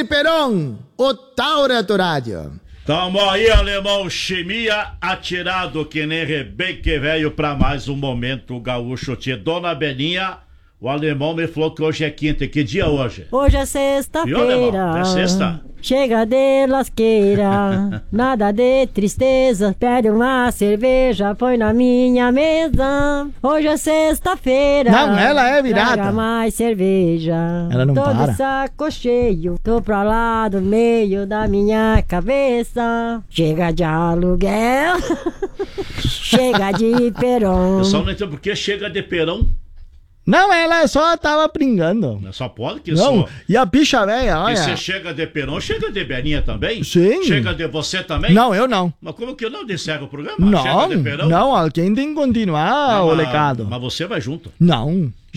Peron, o Taura do Rádio. Tamo aí, alemão, chimia atirado que nem Rebeque velho pra mais um momento gaúcho. Tia Dona Beninha, o alemão me falou que hoje é quinta. Que dia hoje? Hoje é sexta-feira. É sexta? Chega de lasqueira, nada de tristeza. Pede uma cerveja, põe na minha mesa. Hoje é sexta-feira. Não, ela é virada. Traga mais cerveja. Ela não Todo para. saco cheio, tô pra lá do meio da minha cabeça. Chega de aluguel, chega de Peron. Eu só não entendo por que chega de Perão. Não, ela só tava brincando. Só pode que Não, só. e a bicha velha, E olha. você chega de Perão, chega de Beninha também? Sim. Chega de você também? Não, eu não. Mas como que não disseram o programa? Não, Chega de Perão? não, alguém tem que continuar o mas, legado. Mas você vai junto. Não.